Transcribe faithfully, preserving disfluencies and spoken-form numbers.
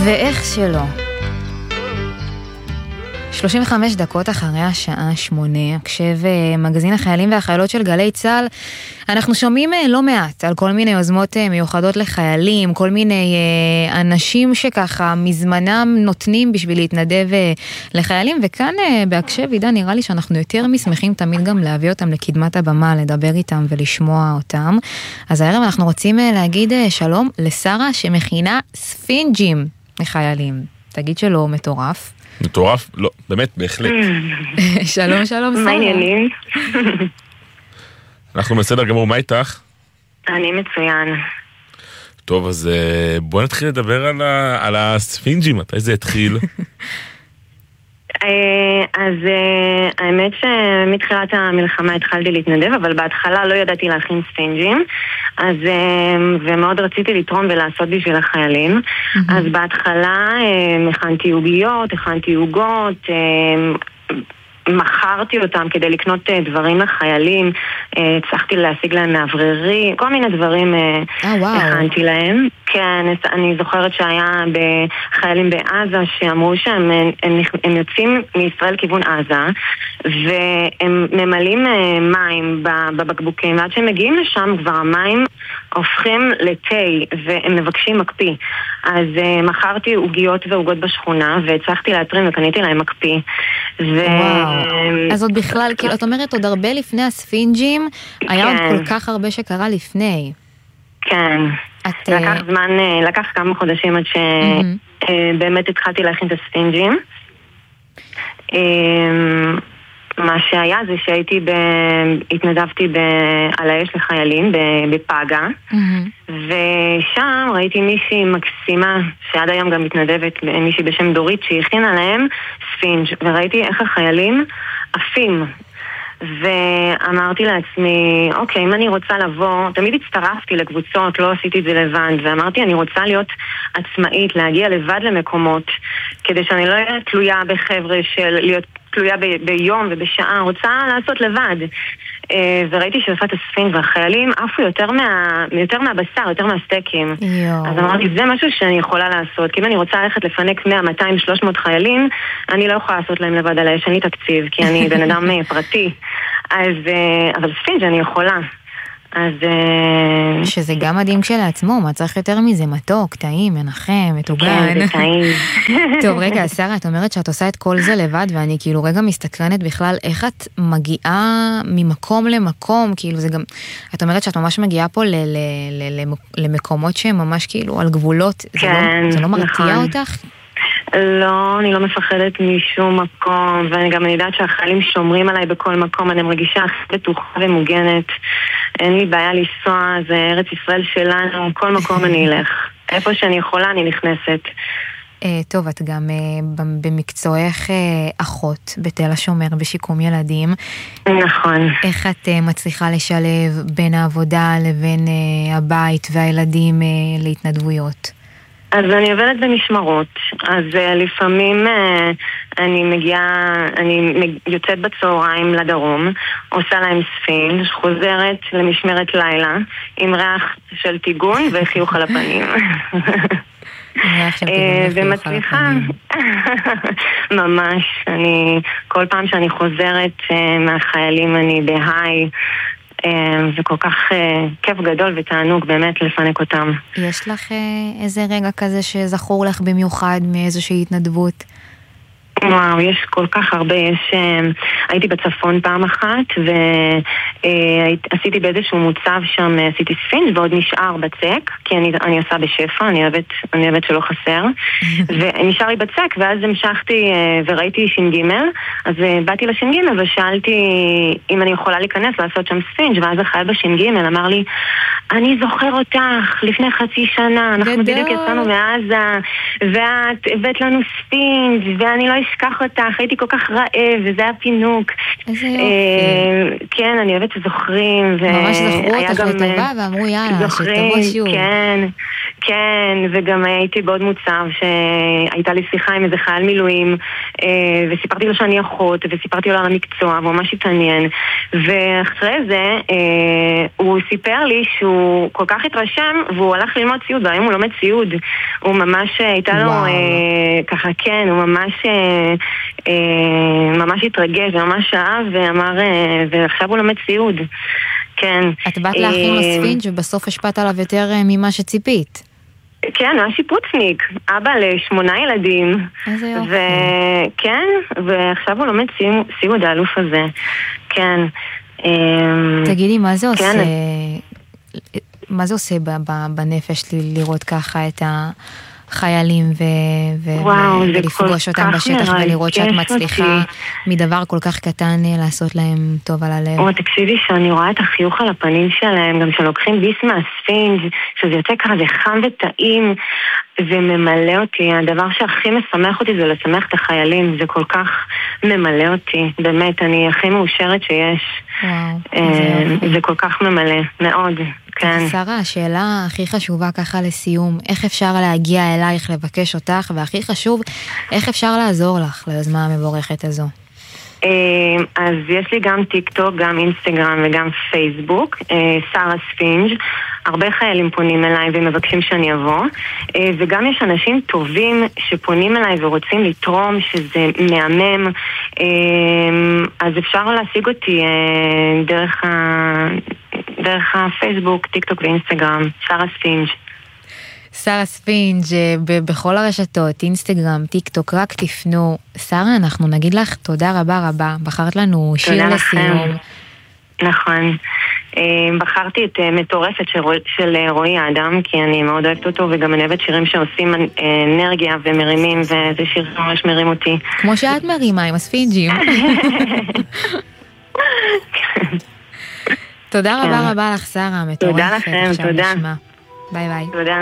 ואיך שלא. שלושים וחמש דקות אחרי השעה שמונה, הקשב מגזין החיילים והחיילות של גלי צהל, אנחנו שומעים לא מעט על כל מיני יוזמות מיוחדות לחיילים, כל מיני אנשים שככה מזמנם נותנים בשביל להתנדב לחיילים, וכאן בהקשב עידן נראה לי שאנחנו יותר משמחים תמיד גם להביא אותם לקדמת הבמה, לדבר איתם ולשמוע אותם. אז הערב אנחנו רוצים להגיד שלום לשרה שמכינה ספינג'ים לחיילים. תגיד שלא מטורף. מטורף? לא, באמת, בהחלט. שלום, שלום, סרה. מה העניינים? אנחנו בסדר גמור, מה איתך? אני מצוין. טוב, אז בוא נתחיל לדבר על, ה... על הספינג'ים, מתי זה התחיל? אז האמת שמתחילת המלחמה התחלתי להתנדב, אבל בהתחלה לא ידעתי להכין ספינג'ים, אז, ומאוד רציתי לתרום ולעשות בשביל החיילים. אז בהתחלה הכנתי עוגיות, הכנתי עוגות, מכרתי אותם כדי לקנות דברים לחיילים, הצלחתי להשיג להם מאווררים, כל מיני דברים הכנתי להם. כן, אני זוכרת שהיה בחיילים בעזה שאמרו שהם הם, הם יוצאים מישראל כיוון עזה והם ממלאים מים בבקבוקים, ועד שהם מגיעים לשם כבר המים הופכים לתי והם מבקשים מקפיא. אז מכרתי עוגיות ועוגות בשכונה והצלחתי להתרים וקניתי להם מקפיא. וואו, אז עוד בכלל, כאילו, את אומרת עוד הרבה לפני הספינג'ים, היה עוד כל כך הרבה שקרה לפני. כן, לקח זמן, לקח כמה חודשים עד שבאמת התחלתי להכין את הספינג'ים. מה שהיה זה שהייתי, התנדבתי על האש לחיילים בפאגה, ושם ראיתי מישהי מקסימה, שעד היום גם מתנדבת, מישהי בשם דורית, שהכינה להם ספינג', וראיתי איך החיילים עפים. ואמרתי לעצמי, אוקיי, אם אני רוצה לבוא, תמיד הצטרפתי לקבוצות, לא עשיתי את זה לבד, ואמרתי, אני רוצה להיות עצמאית, להגיע לבד למקומות, כדי שאני לא אהיה תלויה בחבר'ה של להיות תלויה ב- ביום ובשעה, רוצה לעשות לבד. וראיתי שרפת הספינג' והחיילים עפו יותר, מה, יותר מהבשר, יותר מהסטייקים. יו. אז אמרתי, זה משהו שאני יכולה לעשות. כי אם אני רוצה ללכת לפנק מאה, מאתיים, שלוש מאות חיילים, אני לא יכולה לעשות להם לבד על האש, אני תקציב, כי אני בן אדם פרטי. אז, אבל ספינג' אני יכולה. אז שזה גם מדהים כשלעצמו, מה צריך יותר מזה? מתוק, טעים, מנחם, מתוגן. כן, זה טעים. טוב, רגע, שרה, את אומרת שאת עושה את כל זה לבד, ואני כאילו רגע מסתקרנת בכלל, איך את מגיעה ממקום למקום, כאילו זה גם, את אומרת שאת ממש מגיעה פה ל- ל- ל- למקומות שהם ממש כאילו על גבולות, כן, זה לא מרתיע נכון. אותך? לא, אני לא מפחדת משום מקום, ואני גם יודעת שהחיילים שומרים עליי בכל מקום, אני מרגישה הכי בטוחה ומוגנת, אין לי בעיה לנסוע, זה ארץ ישראל שלנו, כל מקום אני אלך, איפה שאני יכולה אני נכנסת. טוב, את גם במקצועך אחות בתל השומר בשיקום ילדים. נכון. איך את מצליחה לשלב בין העבודה לבין הבית והילדים להתנדבויות? אז אני עובדת במשמרות, אז uh, לפעמים uh, אני מגיעה, אני יוצאת בצהריים לדרום, עושה להם ספינג', חוזרת למשמרת לילה, עם ריח של טיגון וחיוך על הפנים. ומצליחה, ממש, אני, כל פעם שאני חוזרת uh, מהחיילים אני בהיי, זה כל כך כיף גדול ותענוג באמת לפנק אותם. יש לך איזה רגע כזה שזכור לך במיוחד מאיזושהי התנדבות? וואו, יש כל כך הרבה, יש, הייתי בצפון פעם אחת ועשיתי באיזשהו מוצב שם, עשיתי ספינג' ועוד נשאר בצק, כי אני, אני עושה בשפע, אני אוהבת, אני אוהבת שלא חסר, ונשאר לי בצק, ואז המשכתי וראיתי שינגימל, אז באתי לשינגימל ושאלתי אם אני יכולה להיכנס לעשות שם ספינג', ואז החייל בשינגימל אמר לי, אני זוכר אותך לפני חצי שנה, אנחנו בדיוק יצאנו מעזה, ואת הבאת לנו ספינג' ואני לא אשכח אותך, הייתי כל כך רעב, וזה היה פינוק. איזה יופי. כן, אני אוהבת שזוכרים. ממש זכרו אותך לטובה, ואמרו יאללה, שתבוא שוב. כן, כן, וגם הייתי בעוד מוצב, שהייתה לי שיחה עם איזה חייל מילואים, וסיפרתי לו שאני אחות, וסיפרתי לו על המקצוע, והוא ממש התעניין. ואחרי זה, הוא סיפר לי שהוא כל כך התרשם, והוא הלך ללמוד ציוד, והיום הוא לומד ציוד. הוא ממש, הייתה לו, ככה כן, הוא ממש, ממש התרגש, ממש אהב, ואמר, ועכשיו הוא לומד ציוד. כן. את באת להכין לו ספינג' ובסוף השפעת עליו יותר ממה שציפית. כן, הוא היה שיפוצניק, אבא לשמונה ילדים. איזה יופי. וכן, ועכשיו הוא לומד סיוד האלוף הזה. כן. תגידי, מה זה עושה, מה זה עושה בנפש לראות ככה את החיילים ולפגוש אותם בשטח ולראות שאת מצליחה מדבר כל כך קטן לעשות להם טוב על הלב? או, תקשיבי שאני רואה את החיוך על הפנים שלהם, גם שלוקחים ביס מהספינג' שזה יוצא כזה חם וטעים, זה ממלא אותי. הדבר שהכי משמח אותי זה לשמח את החיילים, זה כל כך ממלא אותי, באמת, אני הכי מאושרת שיש. וואו, זה כל כך ממלא, מאוד. כן. שרה, השאלה הכי חשובה ככה לסיום, איך אפשר להגיע אלייך לבקש אותך, והכי חשוב, איך אפשר לעזור לך ליוזמה המבורכת הזו? אז יש לי גם טיק טוק, גם אינסטגרם וגם פייסבוק, שרה ספינג'. הרבה חיילים פונים אליי ומבקשים שאני אבוא, וגם יש אנשים טובים שפונים אליי ורוצים לתרום, שזה מהמם. אז אפשר להשיג אותי דרך ה... דרך הפייסבוק, טיק טוק ואינסטגרם, שרה ספינג'. שרה ספינג' בכל הרשתות, אינסטגרם, טיק טוק, רק תפנו. שרה, אנחנו נגיד לך תודה רבה רבה, בחרת לנו שיר לסיום. נכון. בחרתי את מטורפת של רועי האדם, כי אני מאוד אוהבת אותו, וגם אני אוהבת שירים שעושים אנרגיה ומרימים, וזה שיר ממש מרים אותי. כמו שאת מרימה עם הספינג'ים. תודה רבה רבה לך, שרה, מטורפת. תודה לכם, תודה. ביי ביי. תודה.